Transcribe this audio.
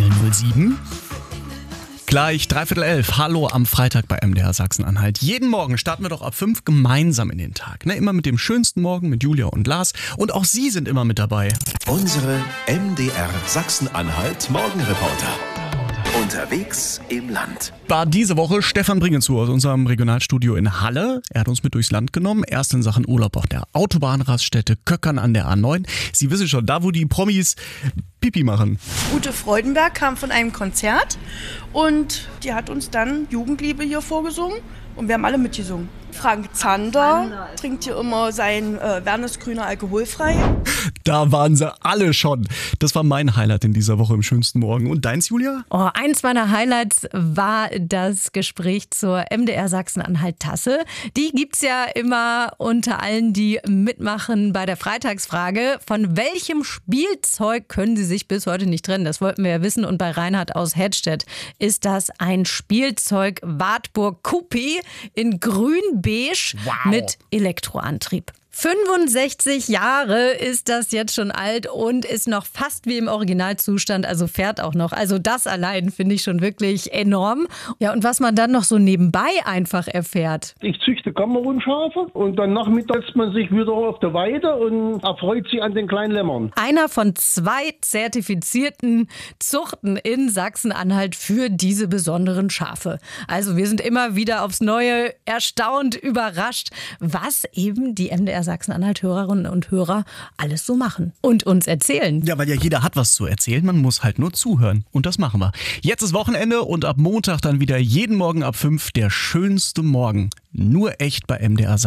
007. Gleich 11:15. Hallo am Freitag bei MDR Sachsen-Anhalt. Jeden Morgen starten wir doch ab 5 gemeinsam in den Tag. Immer mit dem schönsten Morgen mit Julia und Lars. Und auch Sie sind immer mit dabei. Unsere MDR Sachsen-Anhalt Morgenreporter. Unterwegs im Land. War diese Woche Stefan Bringenzu aus unserem Regionalstudio in Halle. Er hat uns mit durchs Land genommen. Erst in Sachen Urlaub auf der Autobahnraststätte Köckern an der A9. Sie wissen schon, da wo die Promis Pipi machen. Ute Freudenberg kam von einem Konzert und die hat uns dann Jugendliebe hier vorgesungen und wir haben alle mitgesungen. Frank Zander trinkt hier immer sein Wernesgrüner alkoholfrei. Da waren sie alle schon. Das war mein Highlight in dieser Woche im schönsten Morgen. Und deins, Julia? Eins meiner Highlights war das Gespräch zur MDR Sachsen-Anhalt-Tasse. Die gibt's ja immer unter allen, die mitmachen bei der Freitagsfrage. Von welchem Spielzeug können Sie sich bis heute nicht trennen? Das wollten wir ja wissen. Und bei Reinhard aus Hedstedt ist das ein Spielzeug Wartburg Coupé in grün-beige mit Elektroantrieb. 65 Jahre ist das jetzt schon alt und ist noch fast wie im Originalzustand, also fährt auch noch. Also das allein finde ich schon wirklich enorm. Ja, und was man dann noch so nebenbei einfach erfährt. Ich züchte Kamerunschafe und dann nachmittags setzt man sich wieder auf der Weide und erfreut sich an den kleinen Lämmern. Einer von 2 zertifizierten Zuchten in Sachsen-Anhalt für diese besonderen Schafe. Also wir sind immer wieder aufs Neue erstaunt, überrascht, was eben die MDR Sachsen-Anhalt-Hörerinnen und Hörer alles so machen und uns erzählen. Ja, weil ja jeder hat was zu erzählen, man muss halt nur zuhören. Und das machen wir. Jetzt ist Wochenende und ab Montag dann wieder jeden Morgen ab 5 der schönste Morgen. Nur echt bei MDR Sachsen.